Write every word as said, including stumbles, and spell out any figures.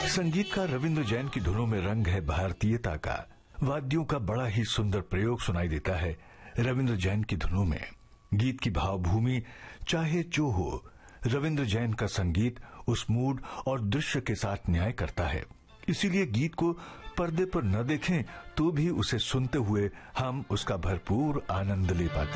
संगीत का रविंद्र जैन की धुनों में रंग है भारतीयता का। वाद्यों का बड़ा ही सुंदर प्रयोग सुनाई देता है रविंद्र जैन की धुनों में। गीत की भावभूमि चाहे जो हो, रविंद्र जैन का संगीत उस मूड और दृश्य के साथ न्याय करता है। इसीलिए गीत को पर्दे पर न देखें तो भी उसे सुनते हुए हम उसका भरपूर आनंद ले पाते हैं।